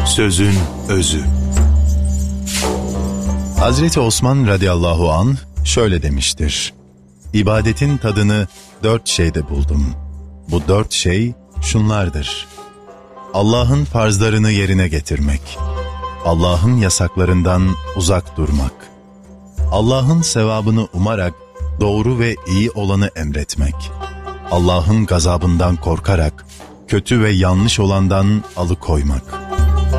Sözün özü. Hazreti Osman radıyallahu anh şöyle demiştir: İbadetin tadını 4 şeyde buldum. Bu 4 şey şunlardır: Allah'ın farzlarını yerine getirmek, Allah'ın yasaklarından uzak durmak, Allah'ın sevabını umarak doğru ve iyi olanı emretmek, Allah'ın gazabından korkarak kötü ve yanlış olandan alıkoymak.